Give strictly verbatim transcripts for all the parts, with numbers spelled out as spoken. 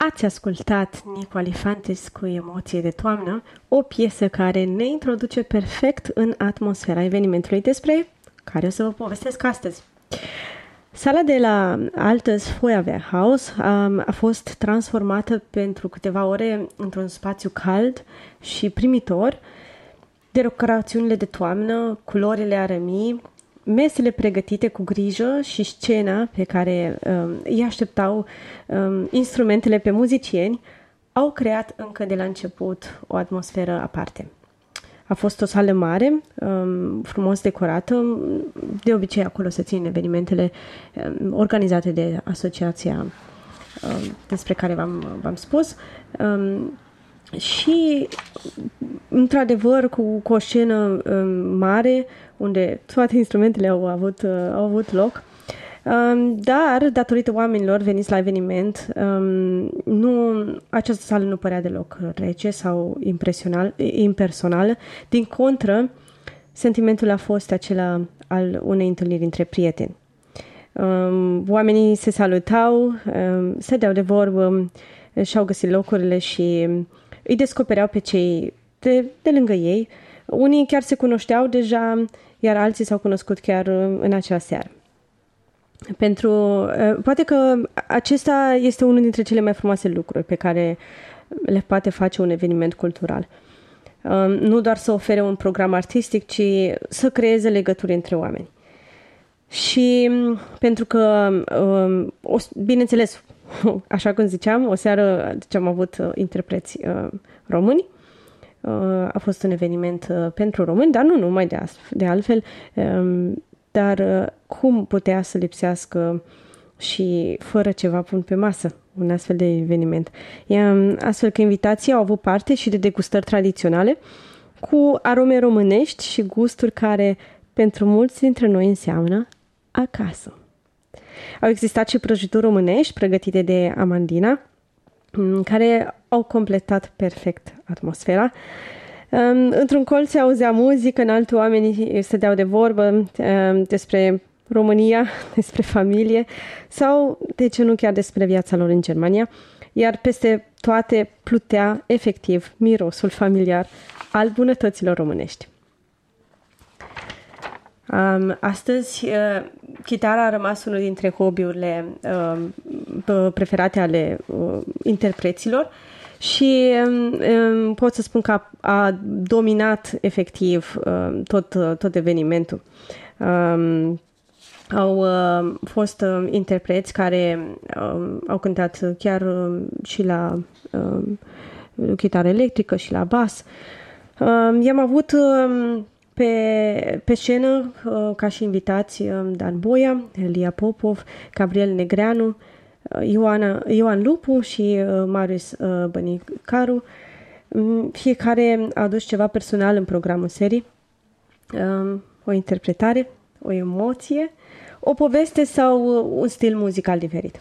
Ați ascultat Nicu Alifantis cu Emoție de toamnă, o piesă care ne introduce perfect în atmosfera evenimentului despre care o să vă povestesc astăzi. Sala de la Altes Feuerwehrhaus um, a fost transformată pentru câteva ore într-un spațiu cald și primitor. Decorațiunile de toamnă, culorile arămii, mesele pregătite cu grijă și scena pe care um, îi așteptau um, instrumentele pe muzicieni au creat încă de la început o atmosferă aparte. A fost o sală mare, um, frumos decorată, de obicei acolo se țin evenimentele um, organizate de asociația um, despre care v-am, v-am spus. Um, și într-adevăr cu, cu o scenă um, mare unde toate instrumentele au avut, uh, au avut loc, um, dar datorită oamenilor veniți la eveniment, um, nu, această sală nu părea deloc rece sau impresional, impersonală. Din contră, sentimentul a fost acela al unei întâlniri între prieteni. Um, oamenii se salutau, um, stăteau de vorbă, și-au găsit locurile și îi descopereau pe cei de, de lângă ei. Unii chiar se cunoșteau deja, iar alții s-au cunoscut chiar în acea seară. Pentru, poate că acesta este unul dintre cele mai frumoase lucruri pe care le poate face un eveniment cultural. Nu doar să ofere un program artistic, ci să creeze legături între oameni. Și pentru că, bineînțeles, așa cum ziceam, o seară deci am avut interpreți români. A fost un eveniment pentru români, dar nu numai de, de altfel, dar cum putea să lipsească și fără ceva pun pe masă un astfel de eveniment. Astfel că invitații au avut parte și de degustări tradiționale cu arome românești și gusturi care pentru mulți dintre noi înseamnă acasă. Au existat și prăjituri românești pregătite de Amandina, care au completat perfect atmosfera. Într-un colț se auzea muzică, în altul oamenii stăteau de vorbă despre România, despre familie sau, de ce nu chiar despre viața lor în Germania, iar peste toate plutea efectiv mirosul familiar al bunătăților românești. Um, astăzi, uh, chitara a rămas unul dintre hobby-urile uh, preferate ale uh, interpreților și um, pot să spun că a, a dominat efectiv uh, tot, uh, tot evenimentul. Um, au uh, fost uh, interpreți care uh, au cântat chiar uh, și la uh, chitară electrică și la bas. Uh, i-am avut... Uh, Pe, pe scenă, ca și invitați, Dan Boia, Elia Popov, Gabriel Negreanu, Ioana, Ioan Lupu și Marius Bănicaru. Fiecare a adus ceva personal în programul serii, o interpretare, o emoție, o poveste sau un stil muzical diferit.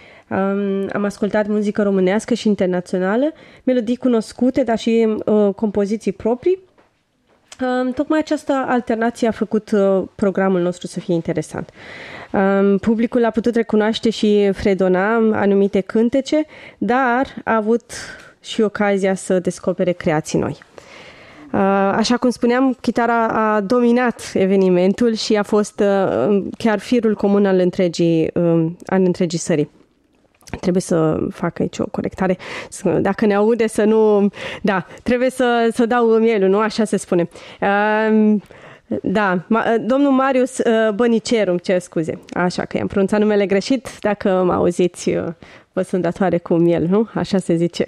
Am ascultat muzică românească și internațională, melodii cunoscute, dar și compoziții proprii. Tocmai această alternație a făcut programul nostru să fie interesant. Publicul a putut recunoaște și fredona anumite cântece, dar a avut și ocazia să descopere creații noi. Așa cum spuneam, chitara a dominat evenimentul și a fost chiar firul comun al întregii, al întregii sării. Trebuie să fac aici o corectare. Dacă ne aude să nu... Da, trebuie să, să dau mielul, nu? Așa se spune. Uh, da, domnul Marius uh, Băniceru, îmi cer scuze. Așa că i-am pronunțat numele greșit. Dacă mă auziți, uh, vă sunt datoare cu miel, nu? Așa se zice.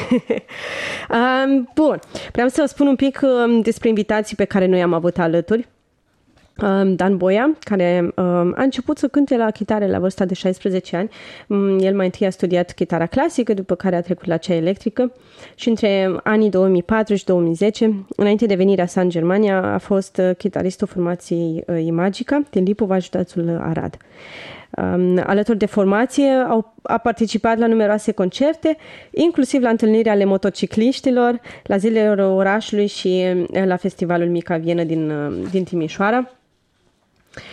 uh, bun, vreau să vă spun un pic uh, despre invitații pe care noi am avut alături. Dan Boia, care a început să cânte la chitară la vârsta de șaisprezece ani. El mai întâi a studiat chitara clasică, după care a trecut la cea electrică și între anii două mii patru și două mii zece, înainte de venirea sa în Germania, a fost chitaristul formației Imagica din Lipova, județul Arad. Alături de formație au, a participat la numeroase concerte, inclusiv la întâlnirea ale motocicliștilor, la zilele orașului și la festivalul Mica Vienă din, din Timișoara.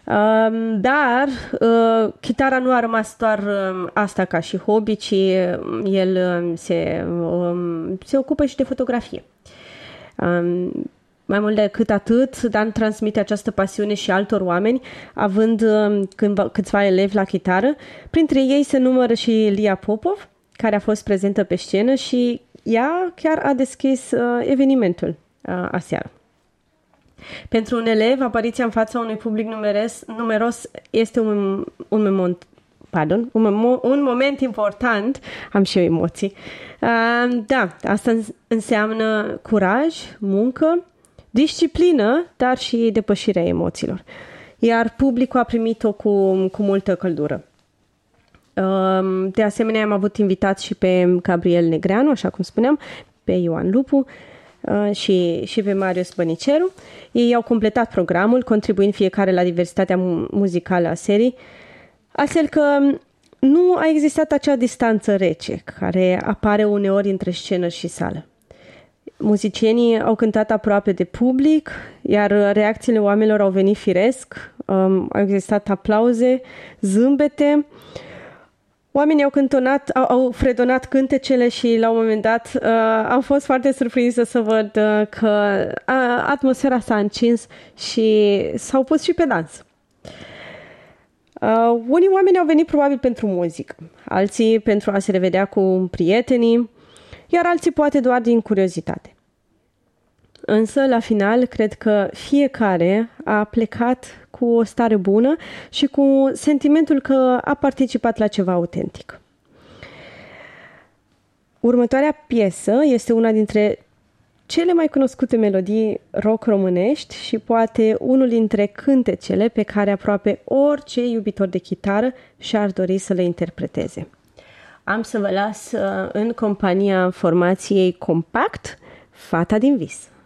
Um, dar uh, chitara nu a rămas doar um, asta ca și hobby, ci um, el um, se, um, se ocupă și de fotografie. Um, mai mult decât atât, Dan transmite această pasiune și altor oameni, având um, cândva, câțiva elevi la chitară. Printre ei se numără și Lia Popov, care a fost prezentă pe scenă și ea chiar a deschis uh, evenimentul uh, aseară. Pentru un elev, apariția în fața unui public numeros, numeros este un, un, moment, pardon, un, un moment important. Am și eu emoții. Uh, da, asta înseamnă curaj, muncă, disciplină, dar și depășirea emoțiilor. Iar publicul a primit-o cu, cu multă căldură. Uh, de asemenea, am avut invitați și pe Gabriel Negreanu, așa cum spuneam, pe Ioan Lupu, și, și pe Marius Băniceru. Ei au completat programul, contribuind fiecare la diversitatea muzicală a serii, astfel că nu a existat acea distanță rece care apare uneori între scenă și sală. Muzicienii au cântat aproape de public, iar reacțiile oamenilor au venit firesc, um, au existat aplauze, zâmbete. Oamenii au cântonat, au, au fredonat cântecele și la un moment dat uh, am fost foarte surprinsă să văd uh, că uh, atmosfera s-a încins și s-au pus și pe dans. Uh, unii oameni au venit probabil pentru muzică, alții pentru a se revedea cu prietenii, iar alții poate doar din curiozitate. Însă, la final, cred că fiecare a plecat cu o stare bună și cu sentimentul că a participat la ceva autentic. Următoarea piesă este una dintre cele mai cunoscute melodii rock românești și poate unul dintre cântecele pe care aproape orice iubitor de chitară și-ar dori să le interpreteze. Am să vă las în compania formației Compact, Fata din vis.